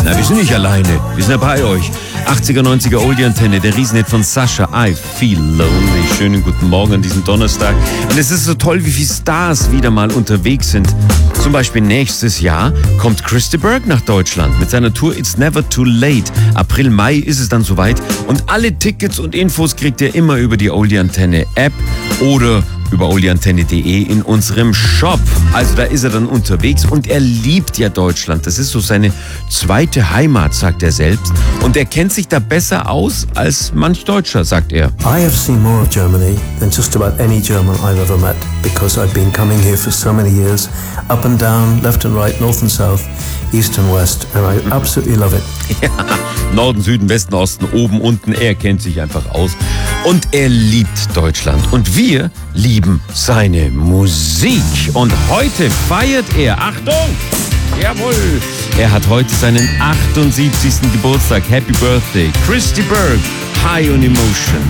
Na, wir sind nicht alleine. Wir sind ja bei euch. 80er, 90er Oldie-Antenne, der Riesenhit von Sascha, I Feel Lonely. Schönen guten Morgen an diesem Donnerstag. Und es ist so toll, wie viele Stars wieder mal unterwegs sind. Zum Beispiel nächstes Jahr kommt Chris de Burgh nach Deutschland mit seiner Tour It's Never Too Late. April, Mai ist es dann soweit. Und alle Tickets und Infos kriegt ihr immer über die Oldie-Antenne-App oder über oldieantenne.de in unserem Shop. Also da ist er dann unterwegs und er liebt ja Deutschland. Das ist so seine zweite Heimat, sagt er selbst. Und er kennt sich da besser aus als manch Deutscher, sagt er. I have seen more of Germany than just about any German I've ever met because I've been coming here for so many years, up and down, left and right, north and south, east and west, and I absolutely love it. Ja, Norden, Süden, Westen, Osten, oben, unten, er kennt sich einfach aus. Und er liebt Deutschland. Und wir lieben seine Musik. Und heute feiert er, Achtung, jawohl, er hat heute seinen 78. Geburtstag. Happy Birthday, Chris de Burgh, High on Emotion.